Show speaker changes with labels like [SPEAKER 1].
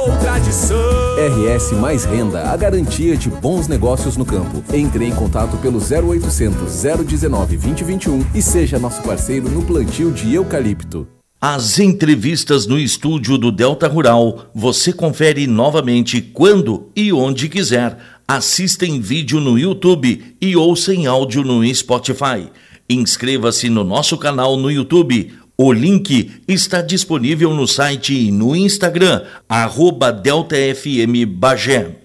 [SPEAKER 1] ou tradição.
[SPEAKER 2] RS Mais Renda, a garantia de bons negócios no campo. Entre em contato pelo 0800 019 2021 e seja nosso parceiro no plantio de eucalipto.
[SPEAKER 3] As entrevistas no estúdio do Delta Rural você confere novamente quando e onde quiser. Assista em vídeo no YouTube e ouça em áudio no Spotify. Inscreva-se no nosso canal no YouTube. O link está disponível no site e no Instagram, @DeltaFM Bagé.